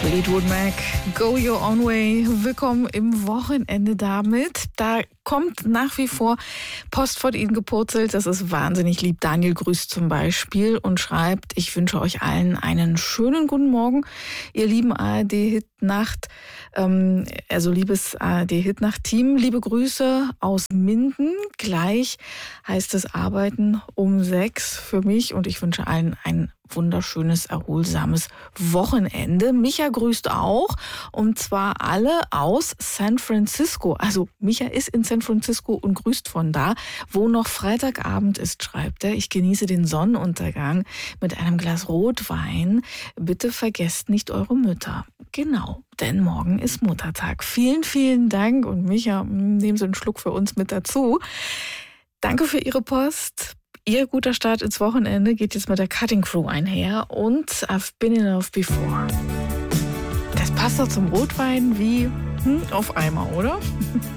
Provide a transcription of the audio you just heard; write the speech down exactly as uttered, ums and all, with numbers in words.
Fleetwood Mac, Go Your Own Way. Willkommen im Wochenende damit. Da kommt nach wie vor Post von Ihnen gepurzelt. Das ist wahnsinnig lieb. Daniel grüßt zum Beispiel und schreibt: Ich wünsche euch allen einen schönen guten Morgen, ihr lieben A R D-Hit-Nacht, ähm, also liebes A R D-Hit-Nacht-Team. Liebe Grüße aus Minden. Gleich heißt es Arbeiten um sechs für mich und ich wünsche allen ein wunderschönes, erholsames Wochenende. Micha grüßt auch, und zwar alle aus San Francisco. Also Micha ist in San Francisco und grüßt von da, wo noch Freitagabend ist, schreibt er. Ich genieße den Sonnenuntergang mit einem Glas Rotwein. Bitte vergesst nicht eure Mütter. Genau, denn morgen ist Muttertag. Vielen, vielen Dank, und Micha, nehmen Sie einen Schluck für uns mit dazu. Danke für Ihre Post. Ihr guter Start ins Wochenende geht jetzt mit der Cutting Crew einher und I've been in love before. Das passt doch zum Rotwein wie hm, auf Eimer, oder?